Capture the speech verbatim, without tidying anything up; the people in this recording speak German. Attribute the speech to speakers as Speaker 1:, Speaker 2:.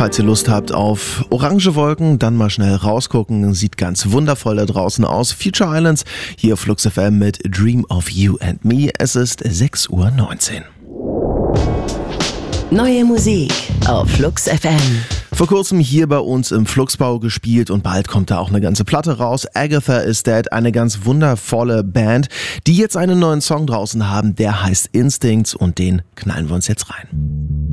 Speaker 1: falls ihr Lust habt auf orange Wolken, dann mal schnell rausgucken. Sieht ganz wundervoll da draußen aus. Future Islands hier auf Flux F M mit Dream of You and Me. Es ist sechs Uhr neunzehn.
Speaker 2: Neue Musik auf Flux F M.
Speaker 1: Vor kurzem hier bei uns im Fluxbau gespielt und bald kommt da auch eine ganze Platte raus. Agatha is Dead, eine ganz wundervolle Band, die jetzt einen neuen Song draußen haben, der heißt Instincts und den knallen wir uns jetzt rein.